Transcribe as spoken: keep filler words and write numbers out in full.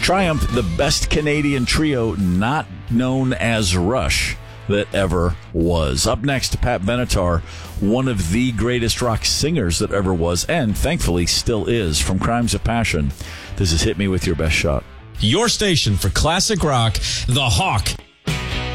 Triumph, the best Canadian trio not known as Rush that ever was. Up next, Pat Benatar, one of the greatest rock singers that ever was, and thankfully still is, from Crimes of Passion. This is Hit Me With Your Best Shot. Your station for classic rock, The Hawk.